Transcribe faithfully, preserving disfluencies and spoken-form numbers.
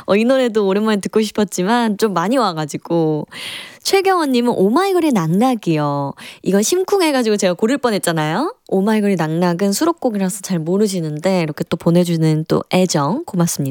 어, 이 노래도 오랜만에 듣고 싶었지만 좀 많이 와가지고. 최경원님은 오마이걸의 낙낙이요. 이건 심쿵해가지고 제가 고를 뻔했잖아요. 오마이걸의 낙낙은 수록곡이라서 잘 모르시는데 이렇게 또 보내주는 또 애정 고맙습니다.